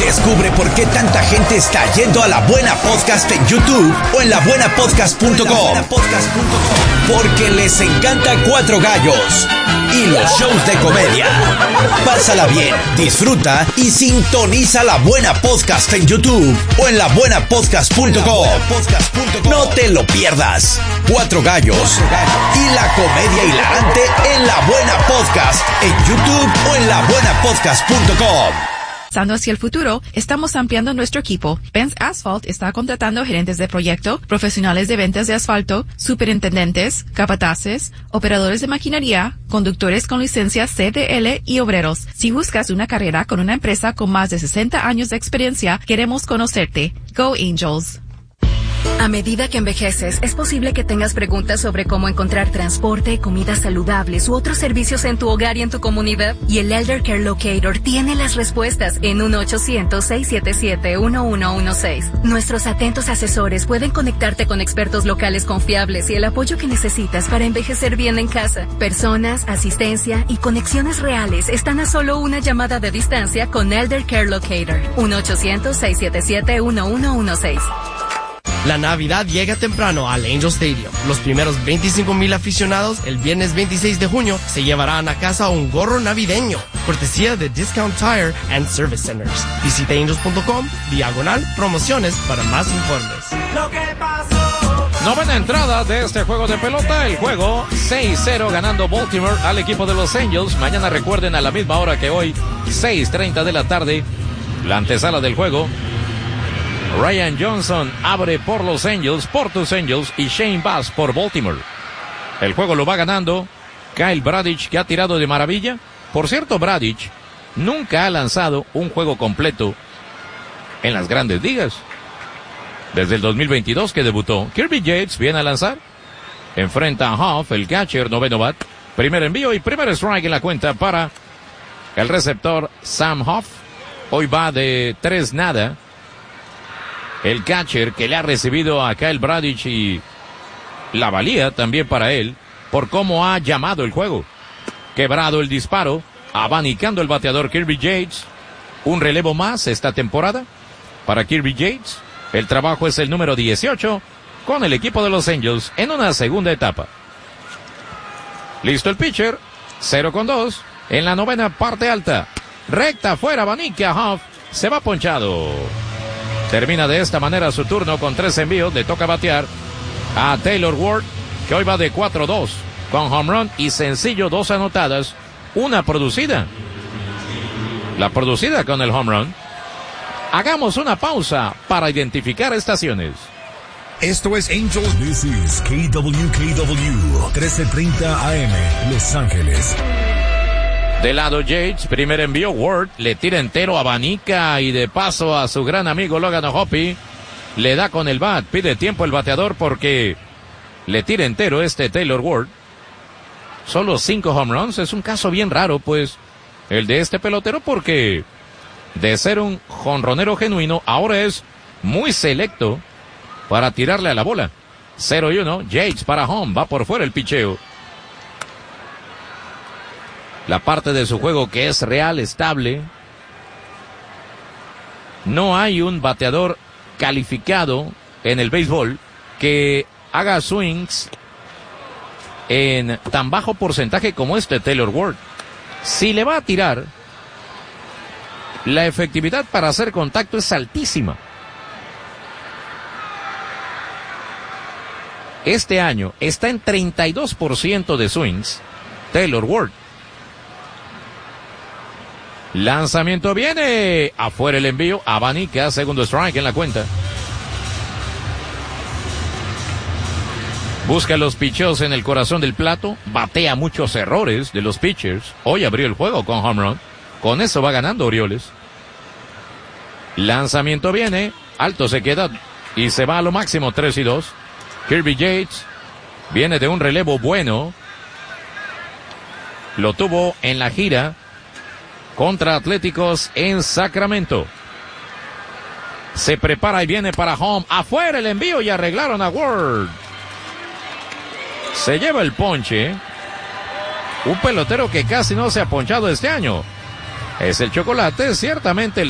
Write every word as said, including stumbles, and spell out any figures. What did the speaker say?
Descubre por qué tanta gente está yendo a La Buena Podcast en YouTube o en la buena podcast punto com. Porque les encanta Cuatro Gallos y los shows de comedia. Pásala bien, disfruta y sintoniza La Buena Podcast en YouTube o en la buena podcast punto com. No te lo pierdas. Cuatro Gallos y la comedia hilarante en La Buena Podcast en YouTube o en la buena podcast punto com. Pensando hacia el futuro, estamos ampliando nuestro equipo. Benz Asphalt está contratando gerentes de proyecto, profesionales de ventas de asfalto, superintendentes, capataces, operadores de maquinaria, conductores con licencia C D L y obreros. Si buscas una carrera con una empresa con más de sesenta años de experiencia, queremos conocerte. Go Angels. A medida que envejeces, es posible que tengas preguntas sobre cómo encontrar transporte, comidas saludables u otros servicios en tu hogar y en tu comunidad. Y el Elder Care Locator tiene las respuestas en uno ochocientos, seiscientos setenta y siete, uno uno uno seis. Nuestros atentos asesores pueden conectarte con expertos locales confiables y el apoyo que necesitas para envejecer bien en casa. Personas, asistencia y conexiones reales están a solo una llamada de distancia con Elder Care Locator. uno ochocientos, seiscientos setenta y siete, uno uno uno seis. La Navidad llega temprano al Angel Stadium. Los primeros veinticinco mil aficionados el viernes veintiséis de junio se llevarán a casa un gorro navideño, cortesía de Discount Tire and Service Centers. Visita angels punto com, diagonal, promociones para más informes. Lo que pasó. Novena entrada de este juego de pelota, el juego seis cero ganando Baltimore al equipo de los Angels. Mañana recuerden a la misma hora que hoy, seis treinta de la tarde, la antesala del juego. Ryan Johnson abre por los Angels, por tus Angels, y Shane Bass por Baltimore. El juego lo va ganando Kyle Bradish, que ha tirado de maravilla. Por cierto, Bradish nunca ha lanzado un juego completo en las grandes ligas. Desde el dos mil veintidós que debutó. Kirby Yates viene a lanzar. Enfrenta a Huff, el catcher, noveno bat. Primer envío y primer strike en la cuenta para el receptor Sam Huff. Hoy va de tres nada. El catcher que le ha recibido a Kyle Bradish y la valía también para él por cómo ha llamado el juego. Quebrado el disparo, abanicando el bateador Kirby Yates. Un relevo más esta temporada para Kirby Yates. El trabajo es el número dieciocho con el equipo de los Angels en una segunda etapa. Listo el pitcher, cero con dos en la novena parte alta. Recta afuera, abanica Huff, se va ponchado. Termina de esta manera su turno con tres envíos. Le toca batear a Taylor Ward, que hoy va de cuatro dos, con home run y sencillo, dos anotadas, una producida. La producida con el home run. Hagamos una pausa para identificar estaciones. Esto es Angels. This is K W K W, trece treinta A M, Los Ángeles. De lado Yates, primer envío, Ward le tira entero, abanica y de paso a su gran amigo Logan O'Hoppe, le da con el bat, pide tiempo el bateador porque le tira entero este Taylor Ward. Solo cinco home runs, es un caso bien raro pues el de este pelotero porque de ser un jonronero genuino, ahora es muy selecto para tirarle a la bola. cero y uno, Yates para home, va por fuera el picheo. La parte de su juego que es real, estable. No hay un bateador calificado en el béisbol que haga swings en tan bajo porcentaje como este Taylor Ward. Si le va a tirar, la efectividad para hacer contacto es altísima. Este año está en treinta y dos por ciento de swings Taylor Ward. Lanzamiento viene, afuera el envío, abanica, segundo strike en la cuenta. Busca los picheos en el corazón del plato, batea muchos errores de los pitchers. Hoy abrió el juego con home run, con eso va ganando Orioles. Lanzamiento viene, alto se queda y se va a lo máximo, tres y dos. Kirby Yates viene de un relevo bueno, lo tuvo en la gira contra Atléticos en Sacramento. Se prepara y viene para home. Afuera el envío y arreglaron a Ward. Se lleva el ponche. Un pelotero que casi no se ha ponchado este año. Es el Chocolate, ciertamente el